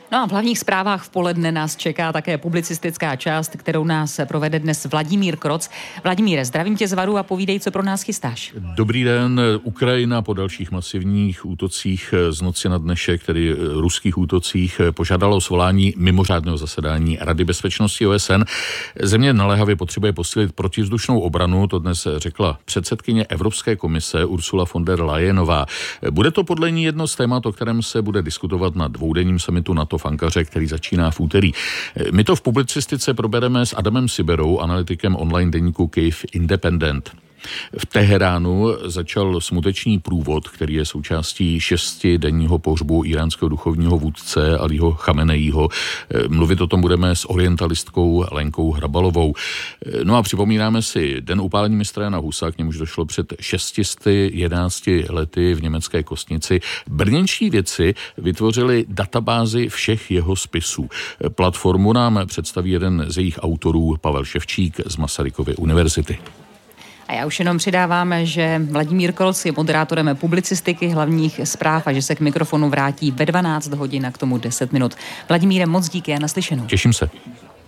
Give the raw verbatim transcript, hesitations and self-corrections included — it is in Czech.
No a v hlavních zprávách v poledne nás čeká také publicistická část, kterou nás provede dnes Vladimír Kroc. Vladimíre, zdravím tě z Varu a povídej, co pro nás chystáš. Dobrý den. Ukrajina po dalších masivních útocích z noci na dnešek, tedy ruských útocích, požádala o svolání mimořádného zasedání Rady bezpečnosti O S N. Země naléhavě potřebuje posílit protivzdušnou obranu, to dnes řekla předsedkyně Evropské komise Ursula von der Leyenová. Bude to podle ní jedno z témat, o kterém se bude diskutovat na dvoudenním summitu NATO v Ankaře, který začíná v úterý. My to v publicistice probereme s Adamem Siberou, analytikem online deníku Kyiv Independent. V Teheránu začal smutečný průvod, který je součástí šestidenního pohřbu iránského duchovního vůdce Alího Chameneího. Mluvit o tom budeme s orientalistkou Lenkou Hrabalovou. No a připomínáme si den upálení mistra Jana Husa, k němuž došlo před šesti sty jedenácti lety v německé Kostnici. Brněnští vědci vytvořili databázi všech jeho spisů. Platformu nám představí jeden z jejich autorů, Pavel Ševčík z Masarykovy univerzity. A já už jenom přidávám, že Vladimír Kroc je moderátorem publicistiky hlavních zpráv a že se k mikrofonu vrátí ve dvanáct hodin a k tomu deset minut. Vladimíre, moc díky a naslyšenou. Těším se.